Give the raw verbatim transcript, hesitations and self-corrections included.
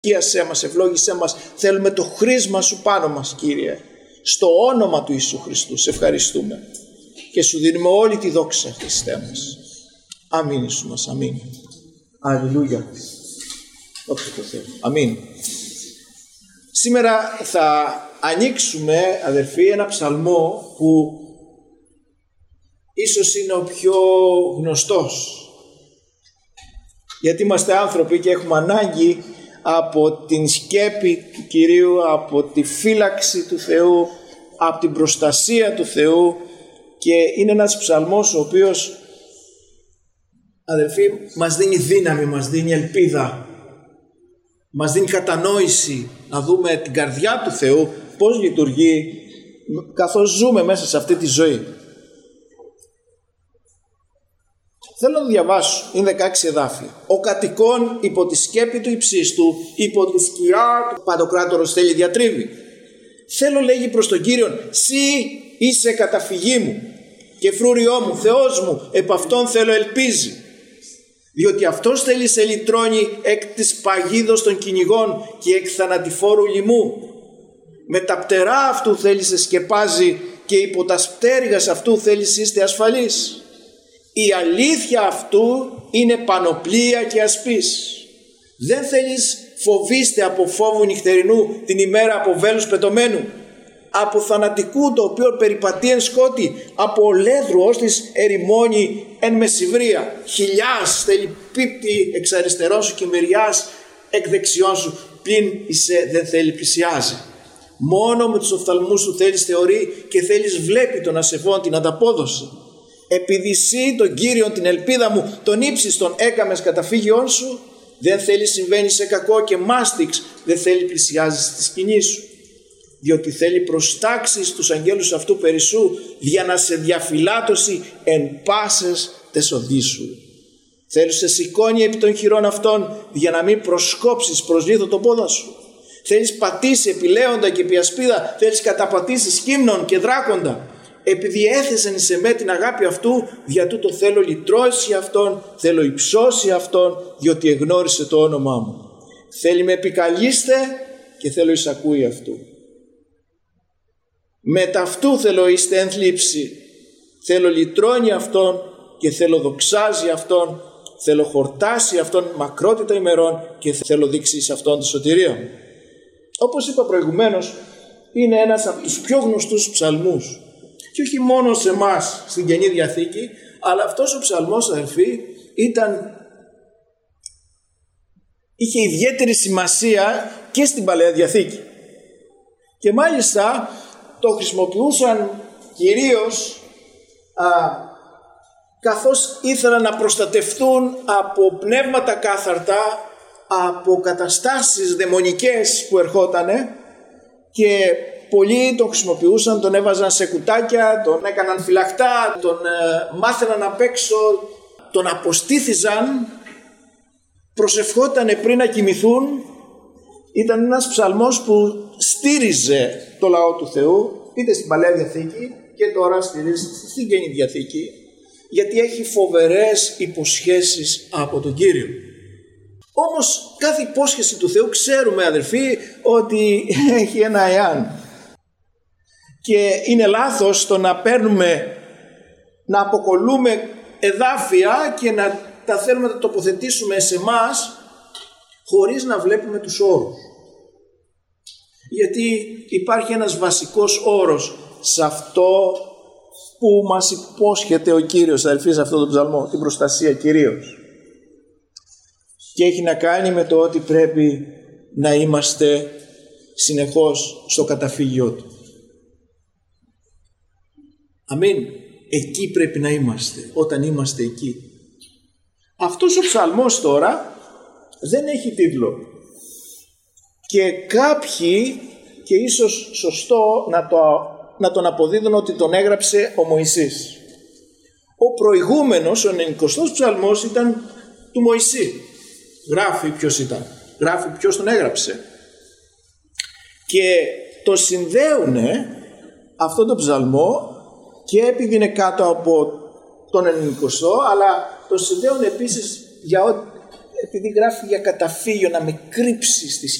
Αγίασέ μας, ευλόγησέ μας. Θέλουμε το χρήσμα σου πάνω μας, Κύριε. Στο όνομα του Ιησού Χριστού σε ευχαριστούμε και σου δίνουμε όλη τη δόξα, Χριστέ μας. Αμήν Ιησού μας, αμήν. Αλληλούια. Δόξα τω Θεώ. Αμήν. Σήμερα θα ανοίξουμε, αδερφοί, ένα ψαλμό που ίσως είναι ο πιο γνωστός, γιατί είμαστε άνθρωποι και έχουμε ανάγκη από την σκέπη του Κυρίου, από τη φύλαξη του Θεού, από την προστασία του Θεού, και είναι ένας ψαλμός ο οποίος, αδελφοί, μας δίνει δύναμη, μας δίνει ελπίδα, μας δίνει κατανόηση να δούμε την καρδιά του Θεού πώς λειτουργεί καθώς ζούμε μέσα σε αυτή τη ζωή. Θέλω να διαβάσω, είναι δεκαέξι εδάφια. Ο κατοικών υπό τη σκέπη του υψίστου, υπό τη σκιά του Παντοκράτορος θέλει διατρίβει. Θέλω, λέγει προς τον Κύριον, σύ είσαι καταφυγή μου και φρούριό μου, Θεός μου, επ' αυτόν θέλω ελπίζει. Διότι αυτός θέλει σε λυτρώνει εκ της παγίδος των κυνηγών και εκ θανατηφόρου λοιμού. Με τα πτερά αυτού θέλει σε σκεπάζει και υπό τα πτέρυγας αυτού θέλει είστε ασφαλείς. Η αλήθεια αυτού είναι πανοπλία και ασπής. Δεν θέλεις φοβήστε από φόβου νυχτερινού την ημέρα από βέλους πετωμένου, από θανατικού το οποίο περιπατεί εν σκότη, από ολέδρου ως της ερημώνει εν μεσηβρία. Χιλιάς θέλει πίπτη εξ αριστερών σου και μεριάς εκ δεξιών σου, πλην είσαι δεν θέλει πλησιάζει. Μόνο με τους οφθαλμούς σου θέλεις θεωρεί και θέλεις βλέπει τον ασεβόν την ανταπόδοση. Επειδή σύ τον Κύριον την ελπίδα μου τον ύψιστον έκαμες καταφύγιόν σου, δεν θέλει συμβαίνει σε κακό και μάστιξ δεν θέλει πλησιάζει στη σκηνή σου. Διότι θέλει προστάξεις τους αγγέλους αυτού περισσού για να σε διαφυλάτωση εν πάσες τες οδείς σου. Θέλει σε σηκώνει επί των χειρών αυτών για να μην προσκόψεις προς λίθο το πόδα σου. Θέλεις πατήσει επί λέοντα και επί ασπίδα, θέλεις καταπατήσεις σκύμνων και δράκοντα. Επειδή έθεσεν σε με την αγάπη αυτού, δια τούτο θέλω λυτρώσει αυτόν, θέλω υψώσει αυτόν, διότι εγνώρισε το όνομά μου. Θέλει με επικαλείστε και θέλω εισακούει αυτού. Με ταυτού θέλω είστε εν θλίψη, θέλω λυτρώνει αυτόν και θέλω δοξάζει αυτόν, θέλω χορτάσει αυτόν μακρότητα ημερών και θέλω δείξει σε αυτόν τη σωτηρία μου. Όπως είπα προηγουμένως, είναι ένας από τους πιο γνωστούς ψαλμούς. Και όχι μόνο σε εμάς στην Καινή Διαθήκη, αλλά αυτός ο ψαλμός, αδελφοί, ήταν, είχε ιδιαίτερη σημασία και στην Παλαιά Διαθήκη. Και μάλιστα το χρησιμοποιούσαν κυρίως α, καθώς ήθελαν να προστατευτούν από πνεύματα κάθαρτα, από καταστάσεις δαιμονικές που ερχότανε, και πολλοί τον χρησιμοποιούσαν, τον έβαζαν σε κουτάκια, τον έκαναν φυλακτά, τον ε, μάθαιναν απ' έξω, τον αποστήθιζαν, προσευχότανε πριν να κοιμηθούν. Ήταν ένας ψαλμός που στήριζε το λαό του Θεού, είτε στην Παλαιά Διαθήκη και τώρα στηρίζει στην Καινή Διαθήκη, γιατί έχει φοβερές υποσχέσεις από τον Κύριο. Όμως κάθε υπόσχεση του Θεού ξέρουμε, αδελφοί, ότι έχει ένα εάν. Και είναι λάθος το να παίρνουμε, να αποκολλούμε εδάφια και να τα θέλουμε να τα τοποθετήσουμε σε εμάς χωρίς να βλέπουμε τους όρους. Γιατί υπάρχει ένας βασικός όρος σε αυτό που μας υπόσχεται ο Κύριος, αδελφοί, σε αυτό το ψαλμό, την προστασία κυρίως. Και έχει να κάνει με το ότι πρέπει να είμαστε συνεχώς στο καταφύγιό του. Αμήν. Εκεί πρέπει να είμαστε, όταν είμαστε εκεί. Αυτός ο ψαλμός τώρα δεν έχει τίτλο. Και κάποιοι, και ίσως σωστό να, το, να τον αποδίδουν, ότι τον έγραψε ο Μωυσής. Ο προηγούμενος, ο ενενηκοστός ψαλμός, ήταν του Μωυσή. Γράφει ποιος ήταν, γράφει ποιος τον έγραψε. Και το συνδέουνε αυτόν τον ψαλμό, και επειδή είναι κάτω από τον ενενηκοστό, αλλά το συνδέουν επίσης για ό, επειδή γράφει για καταφύγιο, να με κρύψει στη